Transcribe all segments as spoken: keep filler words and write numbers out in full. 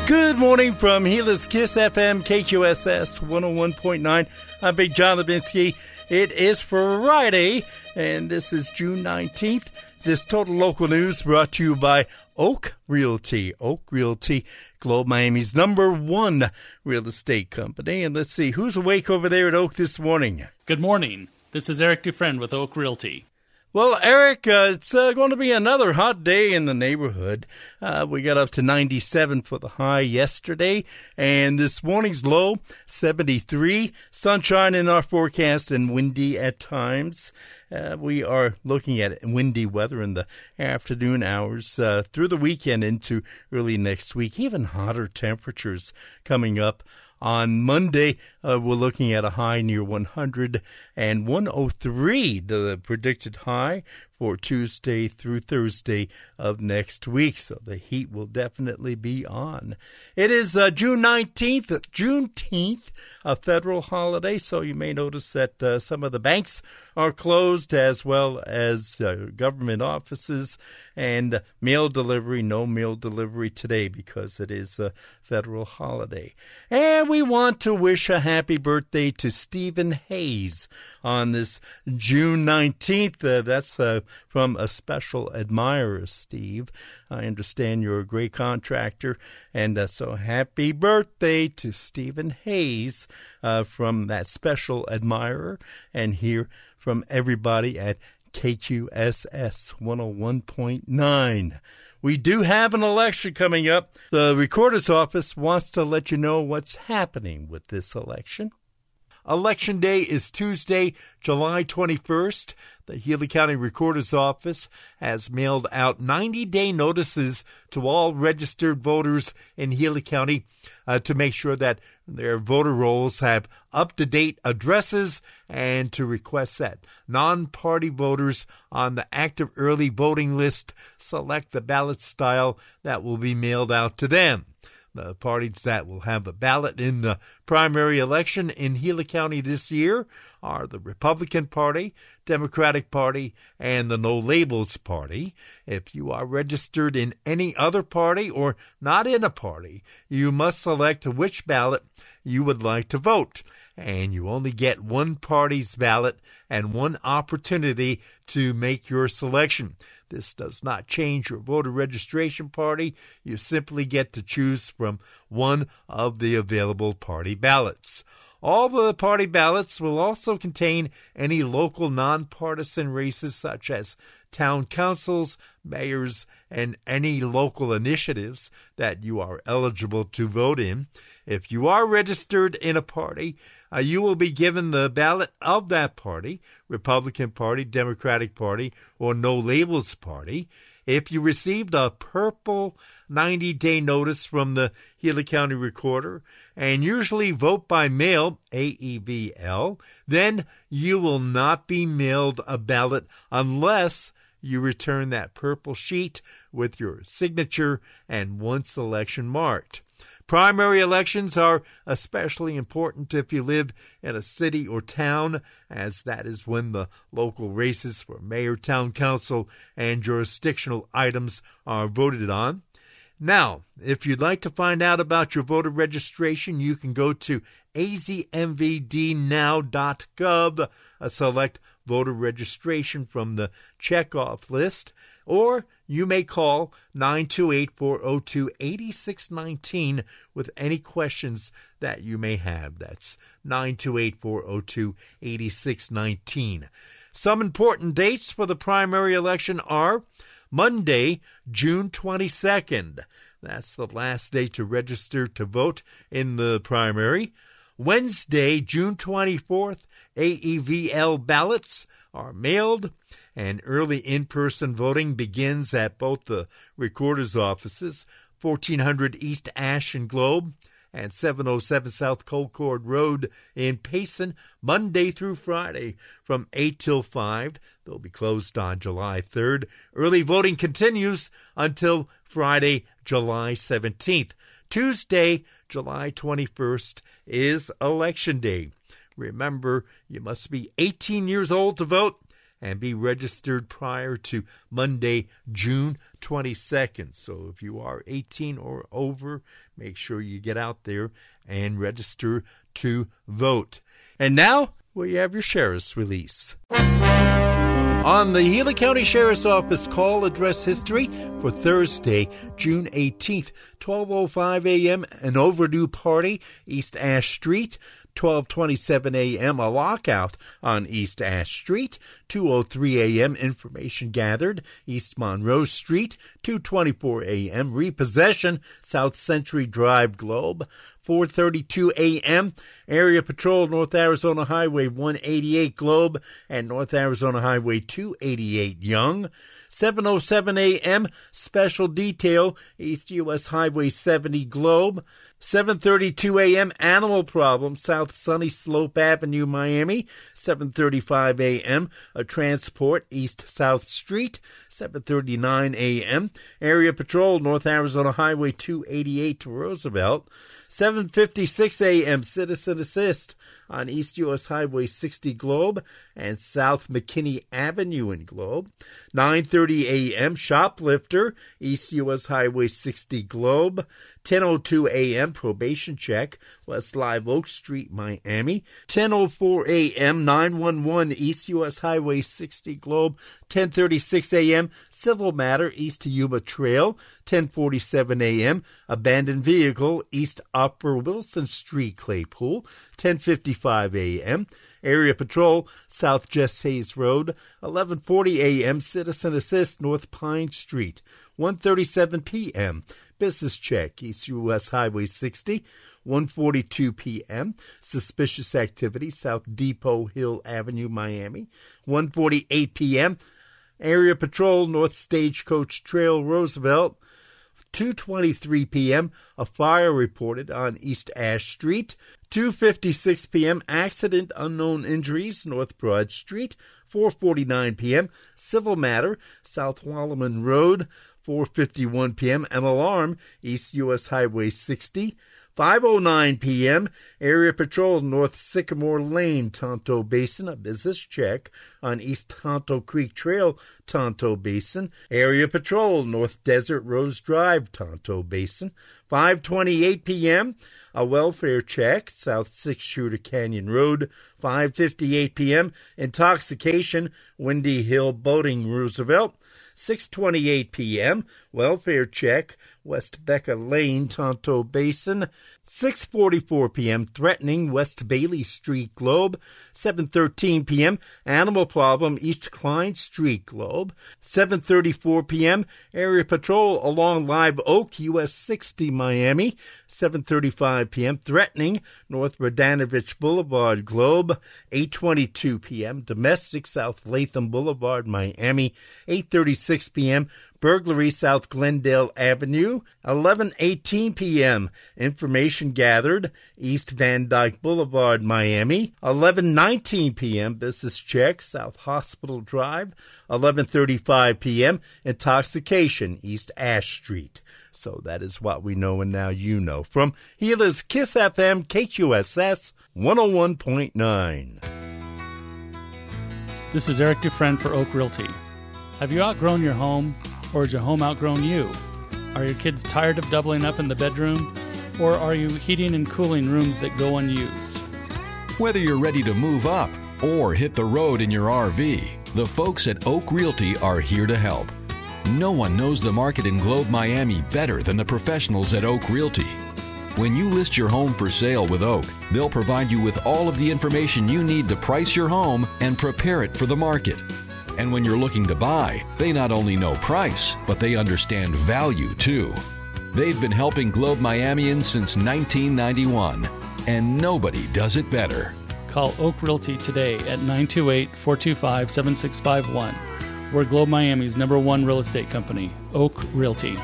Good morning from Gila's Kiss F M, K Q S S one oh one point nine. I'm Big John Levinsky. It is Friday, and this is June nineteenth. This Total Local News brought to you by Oak Realty. Oak Realty, Globe Miami's number one real estate company. And let's see, who's awake over there at Oak this morning? Good morning. This is Eric Dufresne with Oak Realty. Well, Eric, uh, it's uh, going to be another hot day in the neighborhood. Uh, we got up to ninety-seven for the high yesterday, and this morning's low, seventy-three. Sunshine in our forecast and windy at times. Uh, we are looking at windy weather in the afternoon hours uh, through the weekend into early next week. Even hotter temperatures coming up. On Monday, uh, we're looking at a high near one hundred and one oh three, the predicted high for Tuesday through Thursday of next week. So the heat will definitely be on. It is uh, June nineteenth, Juneteenth, a federal holiday. So you may notice that uh, some of the banks are closed, as well as uh, government offices, and mail delivery. No mail delivery today because it is a federal holiday. And we want to wish a happy birthday to Stephen Hayes on this June nineteenth. Uh, that's uh, from a special admirer, Steve. I understand you're a great contractor, and uh, so happy birthday to Stephen Hayes uh, from that special admirer, and here from everybody at K Q S S one oh one point nine. We do have an election coming up. The Recorder's Office wants to let you know what's happening with this election. Election Day is Tuesday, July twenty-first. The Healy County Recorder's Office has mailed out ninety-day notices to all registered voters in Healy County uh, to make sure that their voter rolls have up-to-date addresses, and to request that non-party voters on the active early voting list select the ballot style that will be mailed out to them. The parties that will have a ballot in the primary election in Healy County this year are the Republican Party, Democratic Party, and the No Labels Party. If you are registered in any other party or not in a party, you must select which ballot you would like to vote. And you only get one party's ballot and one opportunity to make your selection. This does not change your voter registration party. You simply get to choose from one of the available party ballots. All the party ballots will also contain any local nonpartisan races such as town councils, mayors, and any local initiatives that you are eligible to vote in. If you are registered in a party, uh, you will be given the ballot of that party, Republican Party, Democratic Party, or No Labels Party. If you received a purple ninety-day notice from the Healy County Recorder and usually vote by mail, A E V L, then you will not be mailed a ballot unless you return that purple sheet with your signature and one selection marked. Primary elections are especially important if you live in a city or town, as that is when the local races for mayor, town council, and jurisdictional items are voted on. Now, if you'd like to find out about your voter registration, you can go to a z m v d now dot gov, uh, select voter registration from the checkoff list, or you may call nine two eight, four oh two, eight six one nine with any questions that you may have. That's nine two eight, four oh two, eight six one nine. Some important dates for the primary election are Monday, June twenty-second. That's the last day to register to vote in the primary. Wednesday, June twenty-fourth, A E V L ballots are mailed, and early in-person voting begins at both the recorder's offices, fourteen hundred East Ash and Globe and seven oh seven South Concord Road in Payson, Monday through Friday from eight till five. They'll be closed on July third. Early voting continues until Friday, July seventeenth. Tuesday, July twenty-first, is Election Day. Remember, you must be eighteen years old to vote, and be registered prior to Monday, June twenty-second. So if you are eighteen or over, make sure you get out there and register to vote. And now, we have your sheriff's release. On the Gila County Sheriff's Office call address history for Thursday, June eighteenth, twelve oh five a.m., an overdue party, East Ash Street. twelve twenty-seven a.m., a lockout on East Ash Street. two oh three a.m., information gathered, East Monroe Street. two twenty-four a.m., repossession, South Century Drive, Globe. four thirty-two a.m., area patrol, North Arizona Highway one eighty-eight, Globe, and North Arizona Highway two eighty-eight, Young. seven oh seven a.m., special detail, East U S Highway seventy, Globe. seven thirty-two a.m., animal problem, South Sunny Slope Avenue, Miami. seven thirty-five a.m., a transport, East South Street. seven thirty-nine a.m., area patrol, North Arizona Highway two eighty-eight to Roosevelt. seven fifty-six a.m., citizen assist on East U S Highway sixty, Globe, and South McKinney Avenue in Globe. nine thirty a.m., shoplifter, East U S Highway sixty, Globe. ten oh two a.m., probation check, West Live Oak Street, Miami. ten oh four a.m., nine one one, East U S Highway sixty, Globe. ten thirty-six a.m., civil matter, East Yuma Trail. ten forty-seven a.m., abandoned vehicle, East Upper Wilson Street, Claypool. ten fifty-five a.m., area patrol, South Jess Hayes Road. eleven forty a.m., citizen assist, North Pine Street. one thirty-seven p.m., business check, East U S Highway sixty. one forty-two p.m., suspicious activity, South Depot Hill Avenue, Miami. one forty-eight p.m., area patrol, North Stagecoach Trail, Roosevelt. two twenty-three p.m., a fire reported on East Ash Street. two fifty-six p.m., accident, unknown injuries, North Broad Street. four forty-nine p.m., civil matter, South Wallaman Road. four fifty-one p.m., an alarm, East U S Highway sixty. five oh nine p.m., area patrol, North Sycamore Lane, Tonto Basin, a business check on East Tonto Creek Trail, Tonto Basin. Area patrol, North Desert Rose Drive, Tonto Basin. five twenty-eight p.m., a welfare check, South Six Shooter Canyon Road. five fifty-eight p.m., intoxication, Windy Hill Boating, Roosevelt. six twenty-eight p.m., welfare check, West Becca Lane, Tonto Basin. six forty-four p.m., threatening, West Bailey Street, Globe. seven thirteen p.m., animal problem, East Klein Street, Globe. seven thirty-four p.m., area patrol along Live Oak, U S sixty, Miami. seven thirty-five p.m., threatening, North Radanovich Boulevard, Globe. eight twenty-two p.m., domestic, South Latham Boulevard, Miami. eight thirty-six p.m., burglary, South Glendale Avenue. eleven eighteen p.m., information gathered, East Van Dyke Boulevard, Miami. eleven nineteen p.m., business check, South Hospital Drive. eleven thirty-five p.m., intoxication, East Ash Street. So that is what we know, and now you know. From Gila's Kiss F M, K Q S S one oh one point nine. This is Eric Dufresne for Oak Realty. Have you outgrown your home, or has your home outgrown you? Are your kids tired of doubling up in the bedroom, or are you heating and cooling rooms that go unused? Whether you're ready to move up or hit the road in your R V, the folks at Oak Realty are here to help. No one knows the market in Globe, Miami better than the professionals at Oak Realty. When you list your home for sale with Oak, they'll provide you with all of the information you need to price your home and prepare it for the market. And when you're looking to buy, they not only know price, but they understand value too. They've been helping Globe Miamians since nineteen ninety-one, and nobody does it better. Call Oak Realty today at nine two eight, four two five, seven six five one. We're Globe Miami's number one real estate company, Oak Realty.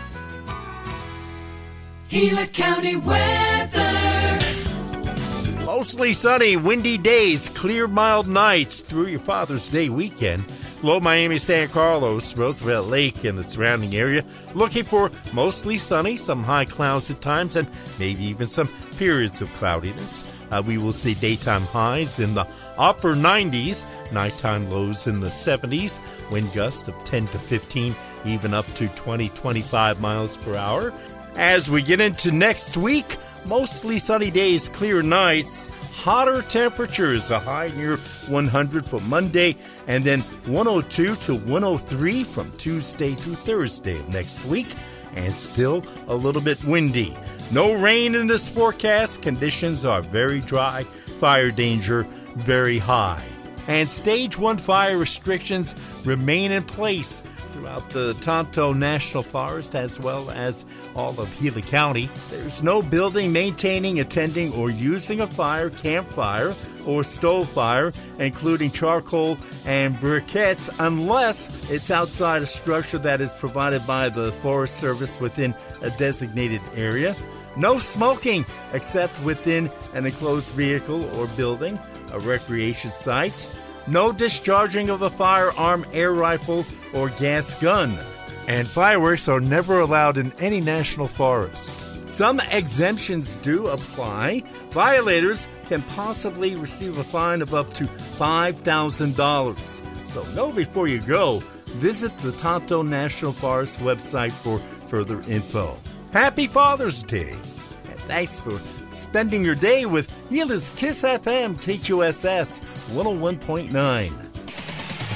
Gila County weather. Mostly sunny, windy days, clear, mild nights through your Father's Day weekend. Globe Miami, San Carlos, Roosevelt Lake, and the surrounding area. Looking for mostly sunny, some high clouds at times, and maybe even some periods of cloudiness. Uh, we will see daytime highs in the upper nineties, nighttime lows in the seventies, wind gusts of ten to fifteen, even up to twenty, twenty-five miles per hour. As we get into next week, mostly sunny days, clear nights, hotter temperatures, a high near one hundred for Monday, and then one oh two to one oh three from Tuesday through Thursday of next week, and still a little bit windy. No rain in this forecast. Conditions are very dry. Fire danger very high. And Stage one fire restrictions remain in place throughout the Tonto National Forest as well as all of Gila County. There's no building, maintaining, attending, or using a fire, campfire, or stove fire, including charcoal and briquettes, unless it's outside a structure that is provided by the Forest Service within a designated area. No smoking except within an enclosed vehicle or building, a recreation site. No discharging of a firearm, air rifle, or gas gun. And fireworks are never allowed in any national forest. Some exemptions do apply. Violators can possibly receive a fine of up to five thousand dollars. So know before you go. Visit the Tonto National Forest website for further info. Happy Father's Day. And thanks for spending your day with Gila's Kiss F M K Q S S one oh one point nine.